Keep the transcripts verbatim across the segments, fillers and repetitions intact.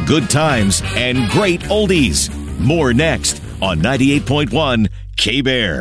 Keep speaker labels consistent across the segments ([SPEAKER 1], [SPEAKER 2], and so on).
[SPEAKER 1] good times, and great oldies. More next on ninety-eight point one K-Bear.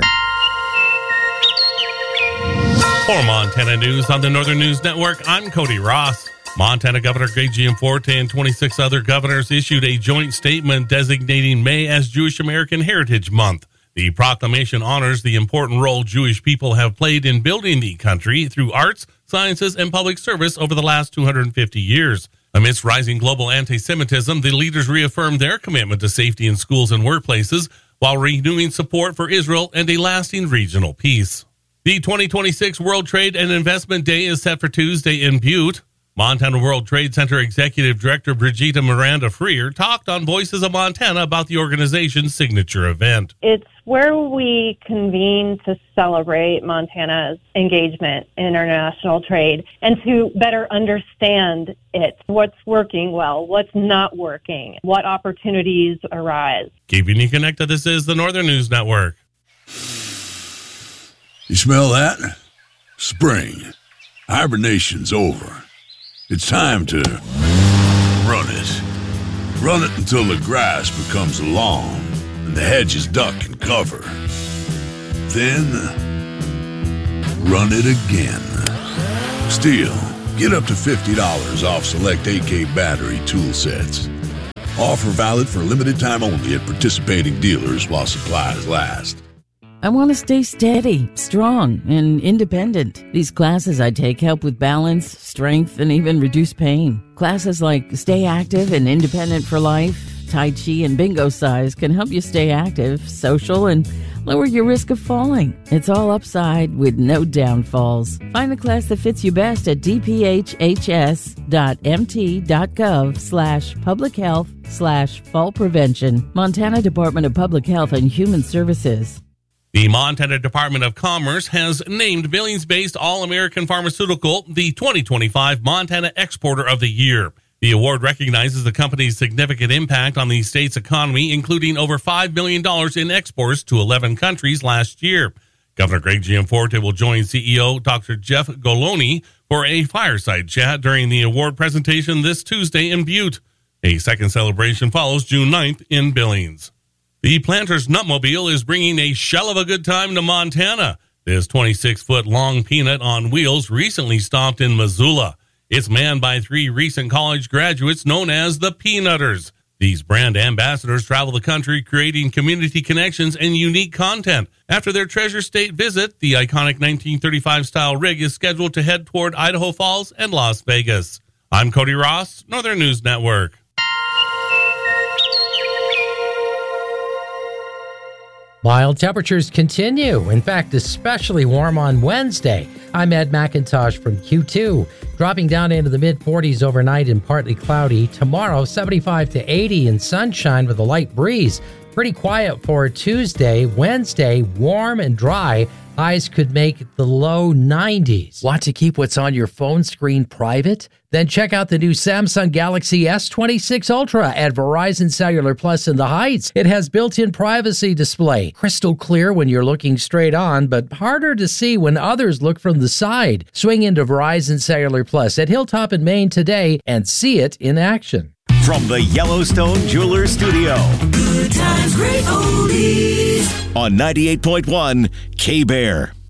[SPEAKER 2] For Montana News on the Northern News Network, I'm Cody Ross. Montana Governor Greg Gianforte and twenty-six other governors issued a joint statement designating May as Jewish American Heritage Month. The proclamation honors the important role Jewish people have played in building the country through arts, sciences, and public service over the last two hundred fifty years. Amidst rising global anti-Semitism, the leaders reaffirmed their commitment to safety in schools and workplaces while renewing support for Israel and a lasting regional peace. The twenty twenty-six World Trade and Investment Day is set for Tuesday in Butte. Montana World Trade Center Executive Director Brigida Miranda Freer talked on Voices of Montana about the organization's signature event.
[SPEAKER 3] It's where we convene to celebrate Montana's engagement in international trade and to better understand it, what's working well, what's not working, what opportunities arise.
[SPEAKER 2] Keeping you connected, this is the Northern News Network.
[SPEAKER 4] You smell that? Spring. Hibernation's over. It's time to run it. Run it until the grass becomes lawn and the hedges duck and cover. Then, run it again. Still, get up to fifty dollars off select A K battery tool sets. Offer valid for limited time only at participating dealers while supplies last.
[SPEAKER 5] I want to stay steady, strong, and independent. These classes I take help with balance, strength, and even reduce pain. Classes like Stay Active and Independent for Life, Tai Chi, and Bingo Size can help you stay active, social, and lower your risk of falling. It's all upside with no downfalls. Find a class that fits you best at dphhs.mt.gov slash public health slash fall prevention. Montana Department of Public Health and Human Services.
[SPEAKER 2] The Montana Department of Commerce has named Billings-based All-American Pharmaceutical the twenty twenty-five Montana Exporter of the Year. The award recognizes the company's significant impact on the state's economy, including over five billion dollars in exports to eleven countries last year. Governor Greg Gianforte will join C E O Doctor Jeff Goloni for a fireside chat during the award presentation this Tuesday in Butte. A second celebration follows June ninth in Billings. The Planters Nutmobile is bringing a shell of a good time to Montana. This twenty-six foot long peanut on wheels recently stopped in Missoula. It's manned by three recent college graduates known as the Peanutters. These brand ambassadors travel the country creating community connections and unique content. After their Treasure State visit, the iconic nineteen thirty-five style rig is scheduled to head toward Idaho Falls and Las Vegas. I'm Cody Ross, Northern News Network.
[SPEAKER 6] Mild temperatures continue. In fact, especially warm on Wednesday. I'm Ed McIntosh from Q two. Dropping down into the mid forties overnight and partly cloudy. Tomorrow, seventy-five to eighty and sunshine with a light breeze. Pretty quiet for Tuesday. Wednesday, warm and dry. Highs could make the low nineties. Want to keep what's on your phone screen private? Then check out the new Samsung Galaxy S twenty-six Ultra at Verizon Cellular Plus in the Heights. It has built-in privacy display. Crystal clear when you're looking straight on, but harder to see when others look from the side. Swing into Verizon Cellular Plus at Hilltop in Maine today and see it in action.
[SPEAKER 1] From the Yellowstone Jewelers Studio.
[SPEAKER 7] Good times, great oldies.
[SPEAKER 1] On ninety-eight point one K-Bear.